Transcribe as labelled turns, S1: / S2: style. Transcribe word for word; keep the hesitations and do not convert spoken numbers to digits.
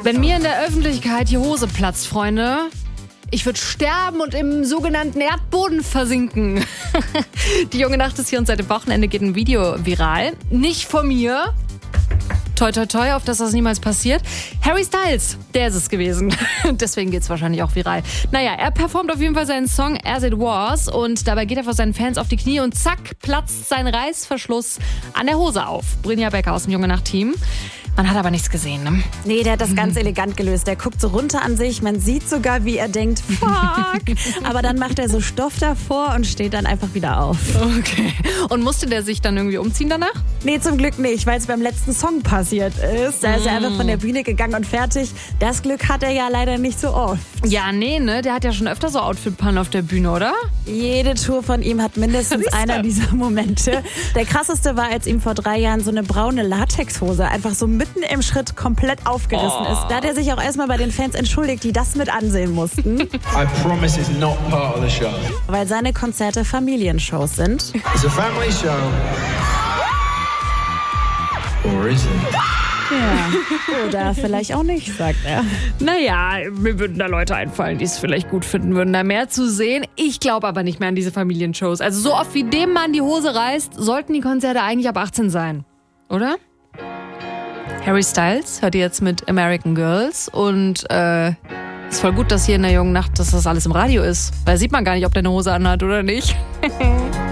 S1: Wenn mir in der Öffentlichkeit die Hose platzt, Freunde, ich würde sterben und im sogenannten Erdboden versinken. Die junge Nacht ist hier und seit dem Wochenende geht ein Video viral. Nicht von mir. Toi, toi, toi, auf dass das niemals passiert. Harry Styles, der ist es gewesen. Deswegen geht's wahrscheinlich auch viral. Naja, er performt auf jeden Fall seinen Song As It Was und dabei geht er vor seinen Fans auf die Knie und zack, platzt sein Reißverschluss an der Hose auf. Brynja Becker aus dem Junge Nacht-Team. Man hat aber nichts gesehen, ne?
S2: Nee, der hat das ganz elegant gelöst. Der guckt so runter an sich, man sieht sogar, wie er denkt, fuck. Aber dann macht er so Stoff davor und steht dann einfach wieder auf.
S1: Okay. Und musste der sich dann irgendwie umziehen danach?
S2: Nee, zum Glück nicht, weil es beim letzten Song passiert ist. Da ist er einfach von der Bühne gegangen und fertig. Das Glück hat er ja leider nicht so oft.
S1: Ja, nee, ne? Der hat ja schon öfter so Outfit-Pannen auf der Bühne, oder?
S2: Jede Tour von ihm hat mindestens einer dieser Momente. Der krasseste war, als ihm vor drei Jahren so eine braune Latexhose einfach so mitten im Schritt komplett aufgerissen
S1: oh.
S2: ist. Da hat er sich auch erstmal bei den Fans entschuldigt, die das mit ansehen mussten.
S3: I promise it's not part of the show.
S2: Weil seine Konzerte Familienshows sind.
S3: It's a family show. Or is it?
S2: Ja. Oder vielleicht auch nicht, sagt er.
S1: Naja, mir würden da Leute einfallen, die es vielleicht gut finden würden, da mehr zu sehen. Ich glaube aber nicht mehr an diese Familienshows. Also so oft wie dem Mann die Hose reißt, sollten die Konzerte eigentlich ab achtzehn sein. Oder? Harry Styles hört ihr jetzt mit American Girls und äh, ist voll gut, dass hier in der jungen Nacht, dass das alles im Radio ist. Weil sieht man gar nicht, ob der eine Hose anhat oder nicht.